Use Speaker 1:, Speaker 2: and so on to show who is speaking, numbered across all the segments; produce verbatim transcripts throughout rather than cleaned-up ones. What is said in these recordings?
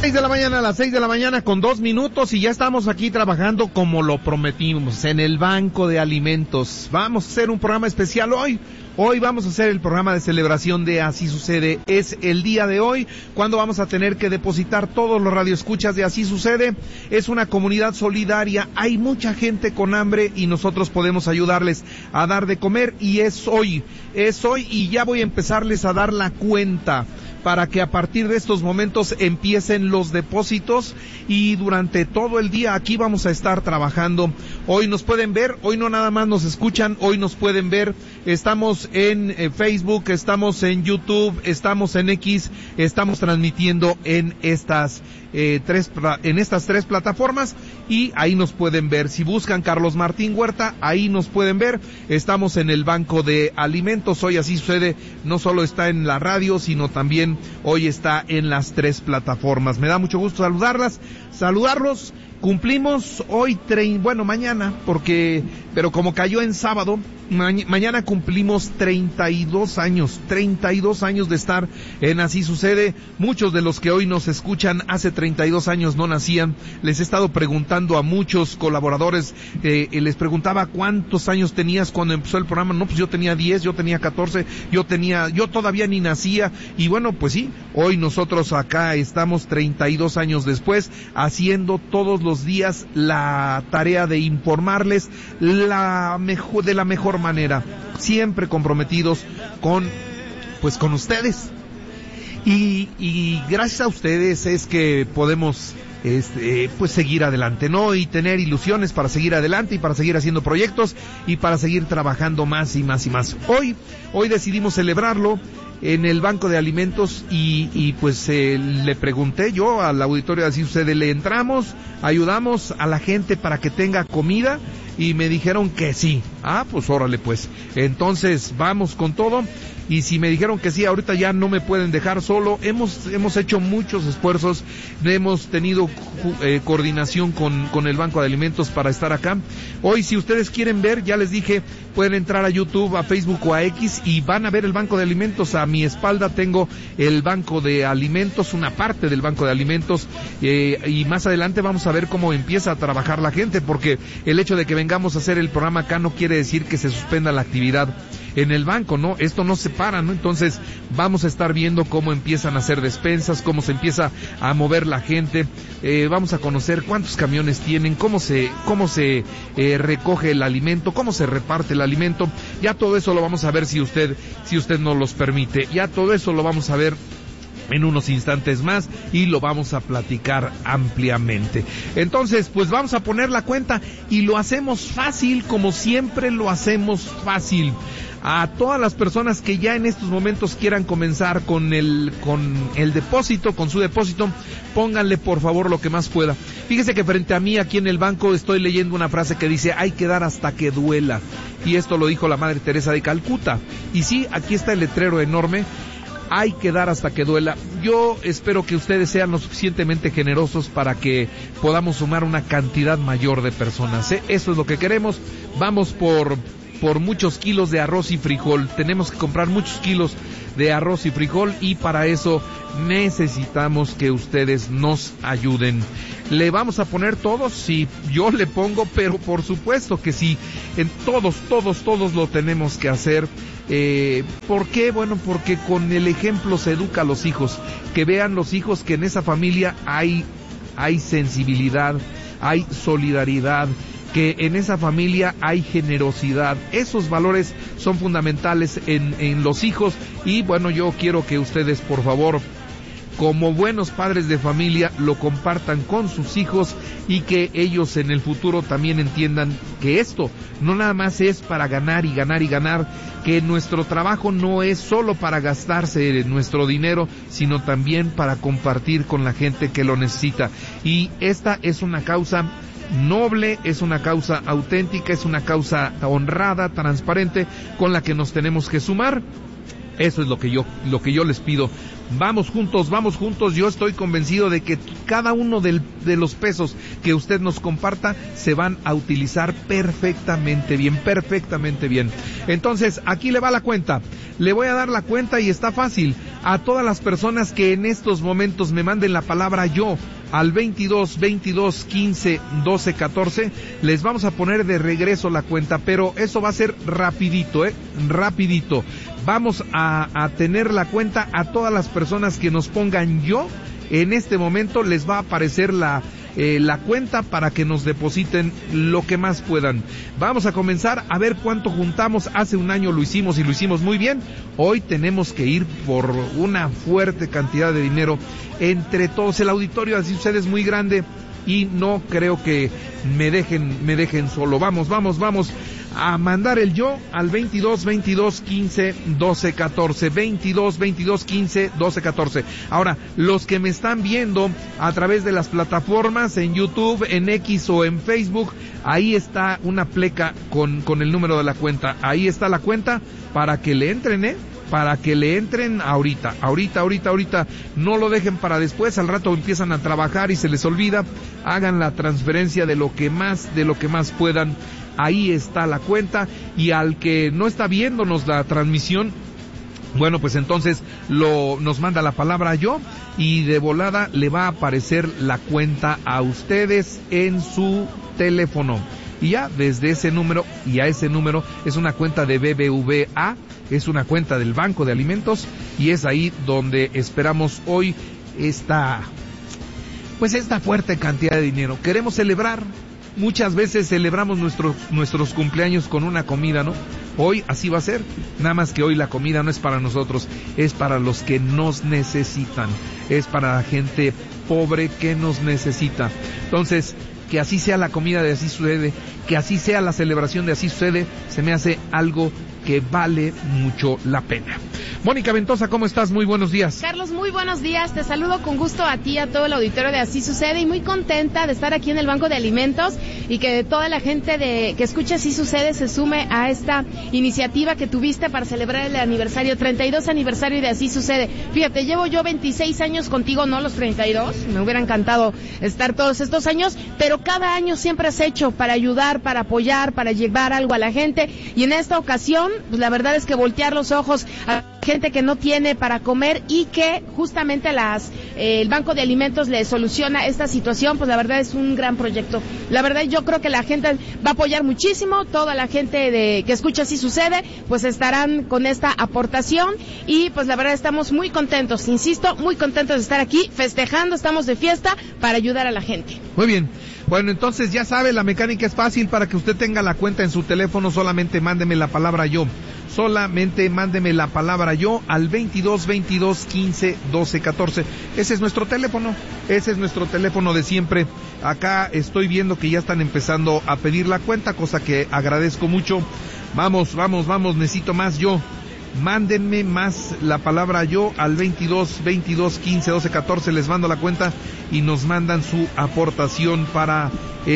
Speaker 1: seis de la mañana, a las seis de la mañana con dos minutos y ya estamos aquí trabajando como lo prometimos, en el Banco de Alimentos. Vamos a hacer un programa especial hoy. Hoy vamos a hacer el programa de celebración de Así Sucede. Es el día de hoy cuando vamos a tener que depositar todos los radioescuchas de Así Sucede. Es una comunidad solidaria. Hay mucha gente con hambre y nosotros podemos ayudarles a dar de comer y es hoy. Es hoy y ya voy a empezarles a dar la cuenta para que a partir de estos momentos empiecen los depósitos y durante todo el día aquí vamos a estar trabajando. Hoy nos pueden ver, hoy no nada más nos escuchan, hoy nos pueden ver. Estamos en eh, Facebook, estamos en YouTube, estamos en X, estamos transmitiendo en estas eh, tres en estas tres plataformas y ahí nos pueden ver. Si buscan Carlos Martín Huerta, ahí nos pueden ver. Estamos en el Banco de Alimentos. Hoy Así Sucede no solo está en la radio, sino también hoy está en las tres plataformas. Me da mucho gusto saludarlas, saludarlos. Cumplimos hoy, tre- bueno, mañana, porque, pero como cayó en sábado, ma- mañana cumplimos treinta y dos años, treinta y dos años de estar en Así Sucede. Muchos de los que hoy nos escuchan hace treinta y dos años no nacían. Les he estado preguntando a muchos colaboradores, eh, les preguntaba cuántos años tenías cuando empezó el programa. No, pues yo tenía diez, yo tenía catorce, yo tenía, yo todavía ni nacía. Y bueno, pues sí, hoy nosotros acá estamos treinta y dos años después, haciendo todos los días la tarea de informarles la mejor, de la mejor manera, siempre comprometidos con, pues con ustedes. Y, y gracias a ustedes es que podemos este, pues seguir adelante, ¿no? Y tener ilusiones para seguir adelante y para seguir haciendo proyectos y para seguir trabajando más y más y más. Hoy, hoy decidimos celebrarlo en el Banco de Alimentos y, y pues eh, le pregunté yo al auditorio, Así Sucede, le entramos, ayudamos a la gente para que tenga comida y me dijeron que sí. Ah, pues órale pues, entonces vamos con todo. Y si me dijeron que sí, ahorita ya no me pueden dejar solo. Hemos hemos hecho muchos esfuerzos, hemos tenido eh, coordinación con, con el Banco de Alimentos para estar acá. Hoy, si ustedes quieren ver, ya les dije, pueden entrar a YouTube, a Facebook o a X y van a ver el Banco de Alimentos. A mi espalda tengo el Banco de Alimentos, una parte del Banco de Alimentos, eh, y más adelante vamos a ver cómo empieza a trabajar la gente, porque el hecho de que vengamos a hacer el programa acá no quiere decir que se suspenda la actividad en el banco, ¿no? Esto no se para, ¿no? Entonces vamos a estar viendo cómo empiezan a hacer despensas, cómo se empieza a mover la gente, eh, vamos a conocer cuántos camiones tienen, cómo se cómo se eh, recoge el alimento, cómo se reparte el alimento. Ya todo eso lo vamos a ver si usted si usted nos los permite. Ya todo eso lo vamos a ver en unos instantes más y lo vamos a platicar ampliamente. Entonces, pues vamos a poner la cuenta y lo hacemos fácil, como siempre lo hacemos fácil. A todas las personas que ya en estos momentos quieran comenzar con el con el depósito, con su depósito, pónganle por favor lo que más pueda. Fíjese que frente a mí aquí en el banco estoy leyendo una frase que dice: hay que dar hasta que duela. Y esto lo dijo la Madre Teresa de Calcuta. Y sí, aquí está el letrero enorme: hay que dar hasta que duela. Yo espero que ustedes sean lo suficientemente generosos para que podamos sumar una cantidad mayor de personas, ¿eh? Eso es lo que queremos. Vamos por por muchos kilos de arroz y frijol. Tenemos que comprar muchos kilos de arroz y frijol y para eso necesitamos que ustedes nos ayuden. ¿Le vamos a poner todos? Sí, yo le pongo, pero por supuesto que sí. En todos, todos, todos lo tenemos que hacer. Eh, ¿Por qué? Bueno, porque con el ejemplo se educa a los hijos. Que vean los hijos que en esa familia hay, hay sensibilidad, hay solidaridad, que en esa familia hay generosidad. Esos valores son fundamentales en, en los hijos y bueno, yo quiero que ustedes, por favor, como buenos padres de familia, lo compartan con sus hijos y que ellos en el futuro también entiendan que esto no nada más es para ganar y ganar y ganar, que nuestro trabajo no es solo para gastarse nuestro dinero, sino también para compartir con la gente que lo necesita. Y esta es una causa noble, es una causa auténtica, es una causa honrada, transparente, con la que nos tenemos que sumar. Eso es lo que yo, lo que yo les pido. Vamos juntos, vamos juntos. Yo estoy convencido de que cada uno del, de los pesos que usted nos comparta se van a utilizar perfectamente bien, perfectamente bien. Entonces, aquí le va la cuenta. Le voy a dar la cuenta y está fácil. A todas las personas que en estos momentos me manden la palabra yo al veintidós, veintidós, quince, doce, catorce, les vamos a poner de regreso la cuenta, pero eso va a ser rapidito, eh, rapidito. Vamos a, a tener la cuenta a todas las personas que nos pongan yo. En este momento les va a aparecer la, eh, la cuenta para que nos depositen lo que más puedan. Vamos a comenzar a ver cuánto juntamos. Hace un año lo hicimos y lo hicimos muy bien. Hoy tenemos que ir por una fuerte cantidad de dinero entre todos. El auditorio, así sucede, es muy grande y no creo que me dejen, me dejen solo. Vamos, vamos, vamos a mandar el yo al veintidós, veintidós, quince, doce, catorce, veintidós, veintidós, quince, doce, catorce. Ahora, los que me están viendo a través de las plataformas en YouTube, en X o en Facebook, ahí está una pleca con, con el número de la cuenta. Ahí está la cuenta para que le entren, ¿eh? Para que le entren ahorita, ahorita, ahorita, ahorita, no lo dejen para después, al rato empiezan a trabajar y se les olvida, hagan la transferencia de lo que más, de lo que más puedan, ahí está la cuenta, y al que no está viéndonos la transmisión, bueno, pues entonces lo, nos manda la palabra yo, y de volada le va a aparecer la cuenta a ustedes en su teléfono. Y ya desde ese número, y a ese número es una cuenta de B B V A, es una cuenta del Banco de Alimentos, y es ahí donde esperamos hoy esta, pues esta fuerte cantidad de dinero. Queremos celebrar, muchas veces celebramos nuestros, nuestros cumpleaños con una comida, ¿no? Hoy así va a ser, nada más que hoy la comida no es para nosotros, es para los que nos necesitan, es para la gente pobre que nos necesita. Entonces, que así sea la comida de Así Sucede, que así sea la celebración de Así Sucede, se me hace algo que vale mucho la pena. Mónica Ventosa, ¿cómo estás? Muy buenos días.
Speaker 2: Carlos, muy buenos días. Te saludo con gusto a ti, a todo el auditorio de Así Sucede, y muy contenta de estar aquí en el Banco de Alimentos y que toda la gente de que escucha Así Sucede se sume a esta iniciativa que tuviste para celebrar el aniversario, treinta y dos aniversario de Así Sucede. Fíjate, llevo yo veintiséis años contigo, no los treinta y dos. Me hubiera encantado estar todos estos años, pero cada año siempre has hecho para ayudar, para apoyar, para llevar algo a la gente, y en esta ocasión, pues la verdad es que voltear los ojos a gente que no tiene para comer y que justamente las eh, el Banco de Alimentos le soluciona esta situación, pues la verdad es un gran proyecto. La verdad yo creo que la gente va a apoyar muchísimo, toda la gente de que escucha Así Sucede, pues estarán con esta aportación, y pues la verdad estamos muy contentos, insisto, muy contentos de estar aquí festejando, estamos de fiesta para ayudar a la gente.
Speaker 1: Muy bien. Bueno, entonces ya sabe, la mecánica es fácil. Para que usted tenga la cuenta en su teléfono, solamente mándeme la palabra yo. Solamente mándeme la palabra yo al veintidós, veintidós, quince, doce, catorce. Ese es nuestro teléfono, ese es nuestro teléfono de siempre. Acá estoy viendo que ya están empezando a pedir la cuenta, cosa que agradezco mucho. Vamos, vamos, vamos, necesito más yo. Mándenme más la palabra yo al veintidós, veintidós, quince, doce, catorce, les mando la cuenta y nos mandan su aportación para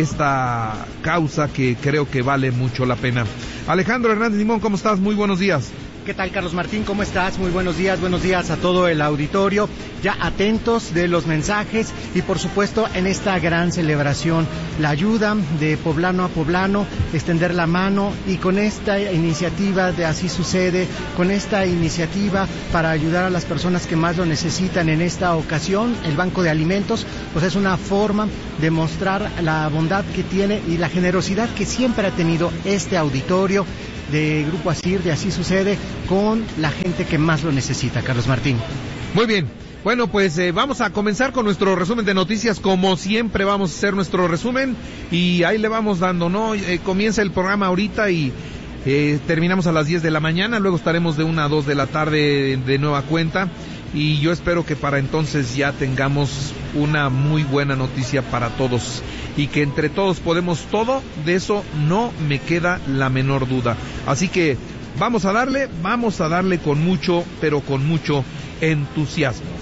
Speaker 1: esta causa que creo que vale mucho la pena. Alejandro Hernández Limón, ¿cómo estás? Muy buenos días.
Speaker 3: ¿Qué tal, Carlos Martín? ¿Cómo estás? Muy buenos días, buenos días a todo el auditorio, ya atentos de los mensajes y por supuesto en esta gran celebración, la ayuda de poblano a poblano, extender la mano, y con esta iniciativa de Así Sucede, con esta iniciativa para ayudar a las personas que más lo necesitan en esta ocasión, el Banco de Alimentos, pues es una forma de mostrar la bondad que tiene y la generosidad que siempre ha tenido este auditorio de Grupo Asir, de Así Sucede, con la gente que más lo necesita, Carlos Martín.
Speaker 1: Muy bien. Bueno, pues eh, vamos a comenzar con nuestro resumen de noticias. Como siempre vamos a hacer nuestro resumen y ahí le vamos dando, ¿no? Eh, comienza el programa ahorita y eh, terminamos a las diez de la mañana, luego estaremos de una a dos de la tarde de, de nueva cuenta, y yo espero que para entonces ya tengamos una muy buena noticia para todos y que entre todos podemos todo, de eso no me queda la menor duda. Así que vamos a darle, vamos a darle con mucho, pero con mucho entusiasmo.